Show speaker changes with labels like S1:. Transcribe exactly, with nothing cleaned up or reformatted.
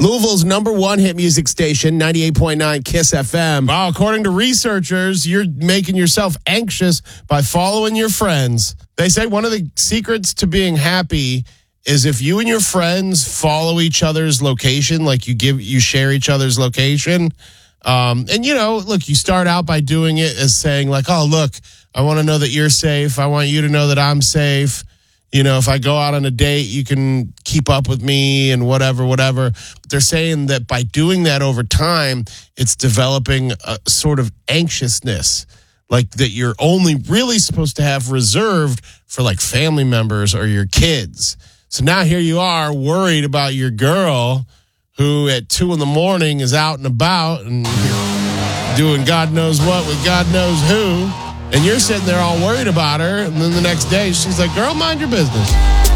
S1: Louisville's number one hit music station, ninety-eight point nine KISS F M. Wow, according to researchers, you're making yourself anxious by following your friends. They say one of the secrets to being happy is if you and your friends follow each other's location, like you give, you share each other's location. Um, and, you know, look, you start out by doing it as saying like, oh, look, I want to know that you're safe. I want you to know that I'm safe. You know, if I go out on a date, you can keep up with me and whatever, whatever. But they're saying that by doing that over time, it's developing a sort of anxiousness, like that you're only really supposed to have reserved for like family members or your kids. So now here you are worried about your girl who at two in the morning is out and about and doing God knows what with God knows who. And you're sitting there all worried about her. And then the next day she's like, girl, mind your business.